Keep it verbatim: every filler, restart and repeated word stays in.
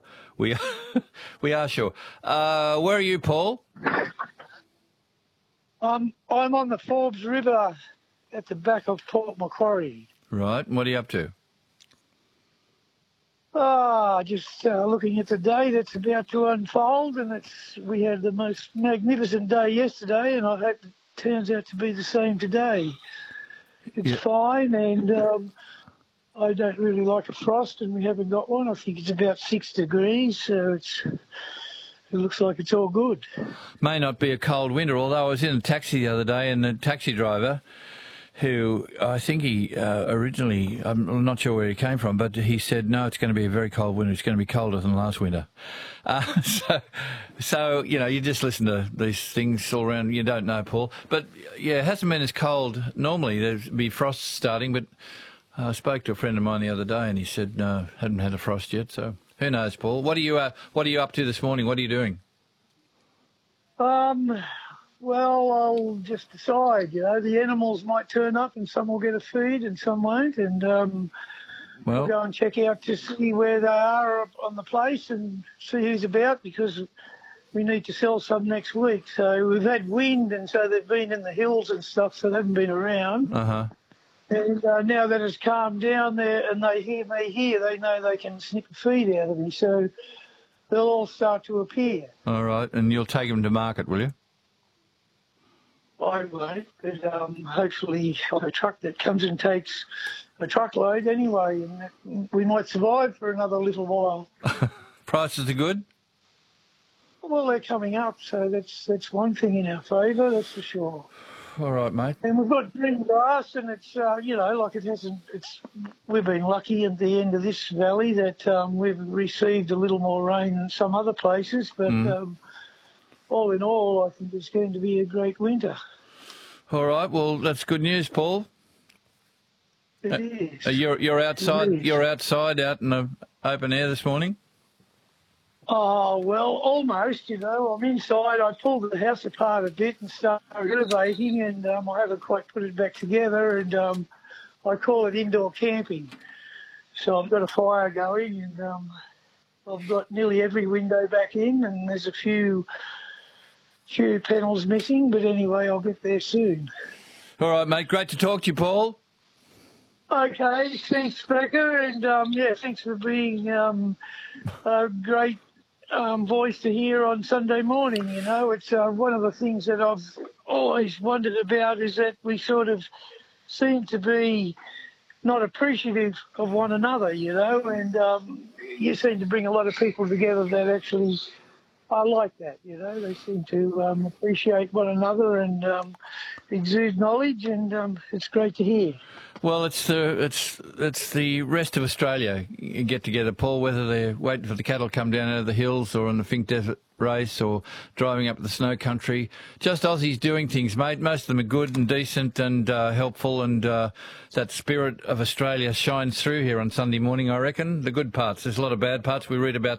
We we are sure. Uh, where are you, Paul? Um, I'm on the Forbes River at the back of Port Macquarie. Right. And what are you up to? Ah, just uh, looking at the day that's about to unfold, and it's we had the most magnificent day yesterday, and I hope it turns out to be the same today. It's Yeah. fine, and um, I don't really like a frost, and we haven't got one. I think it's about six degrees, so it's it looks like it's all good. May not be a cold winter, although I was in a taxi the other day, and the taxi driver, who I think he uh, originally, I'm not sure where he came from, but he said, no, it's going to be a very cold winter. It's going to be colder than last winter. Uh, so, so, you know, you just listen to these things all around. You don't know, Paul. But, yeah, it hasn't been as cold. Normally there'd be frost starting, but I spoke to a friend of mine the other day, and he said, no, hadn't had a frost yet. So who knows, Paul? What are you, uh, what are you up to this morning? What are you doing? Um... Well, I'll just decide, you know, the animals might turn up and some will get a feed and some won't, and um, Well, I'll go and check out to see where they are on the place and see who's about, because we need to sell some next week. So we've had wind, and so they've been in the hills and stuff, so they haven't been around. uh-huh. And uh, now that it's calmed down there and they hear me here, they know they can snip a feed out of me, so they'll all start to appear. All right, and you'll take them to market, will you? I won't, but um, hopefully on a truck that comes and takes a truckload anyway, and we might survive for another little while. Prices are good? Well, they're coming up, so that's that's one thing in our favour, that's for sure. All right, mate. And we've got green grass, and it's, uh, you know, like it hasn't, it's, we've been lucky at the end of this valley that um, we've received a little more rain than some other places, but Mm. um, all in all, I think it's going to be a great winter. All right, well, that's good news, Paul. It Uh, is. Uh, you're you're outside. It is. You're outside, out in the open air this morning. Oh, well, almost, you know. I'm inside. I pulled the house apart a bit and started renovating, and um, I haven't quite put it back together, and um, I call it indoor camping. So I've got a fire going, and um, I've got nearly every window back in, and there's a few, few panels missing, but anyway, I'll get there soon. All right, mate. Great to talk to you, Paul. Okay, thanks, Becca, and um, yeah, thanks for being um, a great um, voice to hear on Sunday morning. You know, it's uh, one of the things that I've always wondered about is that we sort of seem to be not appreciative of one another, you know, and um, you seem to bring a lot of people together that actually, I like that, you know, they seem to um, appreciate one another and um, exude knowledge, and um, it's great to hear. Well, it's the it's it's the rest of Australia get together, Paul. Whether they're waiting for the cattle to come down out of the hills, or on the Fink Desert race, or driving up the snow country, just Aussies doing things, mate. Most of them are good and decent and uh, helpful, and uh, that spirit of Australia shines through here on Sunday morning. I reckon the good parts. There's a lot of bad parts. We read about